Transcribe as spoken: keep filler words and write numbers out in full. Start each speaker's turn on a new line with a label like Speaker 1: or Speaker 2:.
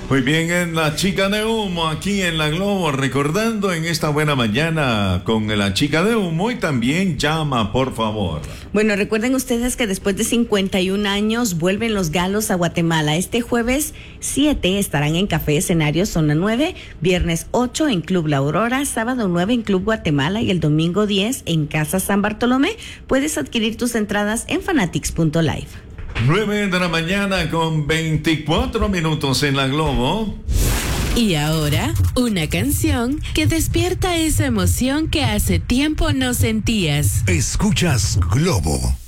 Speaker 1: Muy bien, en la chica de humo aquí en la Globo, recordando en esta buena mañana con la chica de humo y también llama, por favor.
Speaker 2: Bueno, recuerden ustedes que después de cincuenta y un años vuelven los galos a Guatemala. Este jueves siete estarán en Café Escenario Zona nueve, viernes ocho en Club La Aurora, sábado nueve en Club Guatemala y el domingo diez en Casa San Bartolomé. Puedes adquirir tus entradas en fanatics punto live.
Speaker 1: nueve de la mañana con veinticuatro minutos en la Globo.
Speaker 3: Y ahora, una canción que despierta esa emoción que hace tiempo no sentías.
Speaker 4: Escuchas Globo.